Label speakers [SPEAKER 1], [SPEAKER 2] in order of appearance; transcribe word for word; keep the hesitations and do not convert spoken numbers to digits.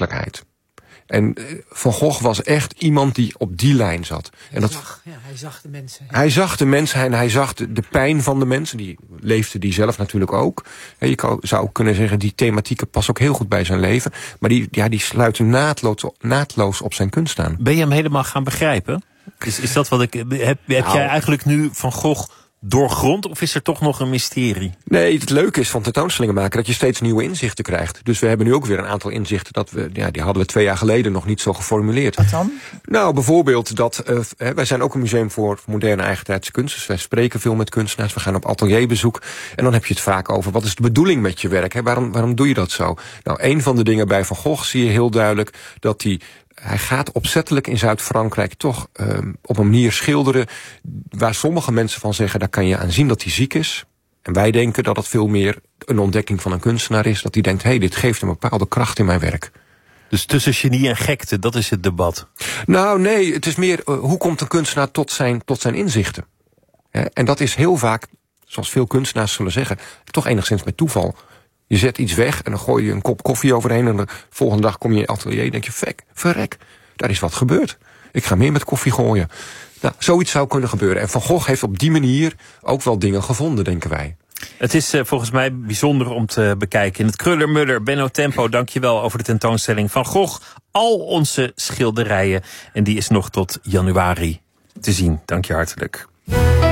[SPEAKER 1] menselijkheid. En Van Gogh was echt iemand die op die lijn zat.
[SPEAKER 2] Hij,
[SPEAKER 1] en dat,
[SPEAKER 2] zag, ja, hij zag de mensen.
[SPEAKER 1] Hij zag de mensen en hij zag de, de pijn van de mensen. Die leefde die zelf natuurlijk ook. En je zou kunnen zeggen, die thematieken passen ook heel goed bij zijn leven. Maar die, ja, die sluiten naadloos, naadloos op zijn kunst aan.
[SPEAKER 3] Ben je hem helemaal gaan begrijpen? Is, is dat wat ik... Heb, heb
[SPEAKER 1] nou,
[SPEAKER 3] jij eigenlijk nu Van Gogh doorgrond of is er toch nog een mysterie?
[SPEAKER 1] Nee, het leuke is van tentoonstellingen maken dat je steeds nieuwe inzichten krijgt. Dus we hebben nu ook weer een aantal inzichten dat we, ja, die hadden we twee jaar geleden nog niet zo geformuleerd.
[SPEAKER 2] Wat dan?
[SPEAKER 1] Nou, bijvoorbeeld dat uh, wij zijn ook een museum voor moderne eigentijdse kunst. Dus wij spreken veel met kunstenaars. We gaan op atelierbezoek. En dan heb je het vaak over wat is de bedoeling met je werk? Hè? Waarom, waarom doe je dat zo? Nou, een van de dingen bij Van Gogh zie je heel duidelijk dat hij Hij gaat opzettelijk in Zuid-Frankrijk toch um, op een manier schilderen waar sommige mensen van zeggen, daar kan je aan zien dat hij ziek is. En wij denken dat het veel meer een ontdekking van een kunstenaar is. Dat hij denkt, hé, hey, dit geeft een bepaalde kracht in mijn werk.
[SPEAKER 3] Dus tussen genie en gekte, dat is het debat.
[SPEAKER 1] Nou, nee, het is meer, uh, hoe komt een kunstenaar tot zijn, tot zijn inzichten? Ja, en dat is heel vaak, zoals veel kunstenaars zullen zeggen, toch enigszins met toeval. Je zet iets weg en dan gooi je een kop koffie overheen en de volgende dag kom je in je atelier en denk je, fek, verrek, daar is wat gebeurd. Ik ga meer met koffie gooien. Nou, zoiets zou kunnen gebeuren. En Van Gogh heeft op die manier ook wel dingen gevonden, denken wij.
[SPEAKER 3] Het is uh, volgens mij bijzonder om te bekijken. In het Krullermuller, Benno Tempo, dankjewel over de tentoonstelling Van Gogh. Al onze schilderijen. En die is nog tot januari te zien. Dank je hartelijk.